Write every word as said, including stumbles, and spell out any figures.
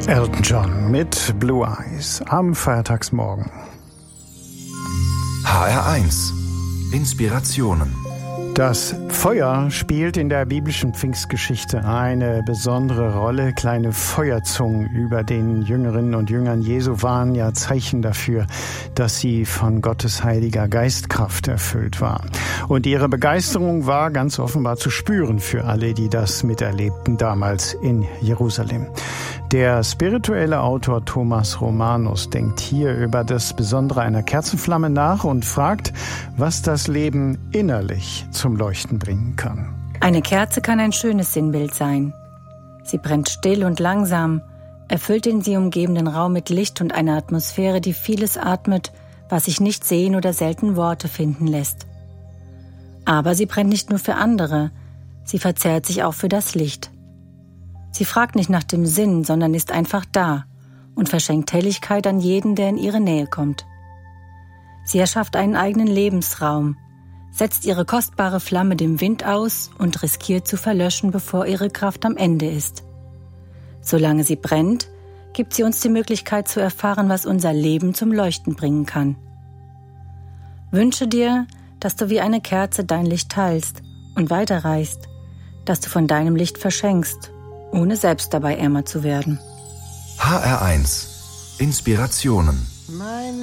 Elton John mit Blue Eyes am Feiertagsmorgen. H R eins Inspirationen. Das Feuer spielt in der biblischen Pfingstgeschichte eine besondere Rolle. Kleine Feuerzungen über den Jüngerinnen und Jüngern Jesu waren ja Zeichen dafür, dass sie von Gottes heiliger Geistkraft erfüllt waren. Und ihre Begeisterung war ganz offenbar zu spüren für alle, die das miterlebten damals in Jerusalem. Der spirituelle Autor Thomas Romanus denkt hier über das Besondere einer Kerzenflamme nach und fragt, was das Leben innerlich zum Leuchten bringen kann. Eine Kerze kann ein schönes Sinnbild sein. Sie brennt still und langsam, erfüllt den sie umgebenden Raum mit Licht und einer Atmosphäre, die vieles atmet, was sich nicht sehen oder selten Worte finden lässt. Aber sie brennt nicht nur für andere, sie verzehrt sich auch für das Licht. Sie fragt nicht nach dem Sinn, sondern ist einfach da und verschenkt Helligkeit an jeden, der in ihre Nähe kommt. Sie erschafft einen eigenen Lebensraum, setzt ihre kostbare Flamme dem Wind aus und riskiert zu verlöschen, bevor ihre Kraft am Ende ist. Solange sie brennt, gibt sie uns die Möglichkeit zu erfahren, was unser Leben zum Leuchten bringen kann. Wünsche dir, dass du wie eine Kerze dein Licht teilst und weiterreichst, dass du von deinem Licht verschenkst, ohne selbst dabei ärmer zu werden. H R eins Inspirationen. Meine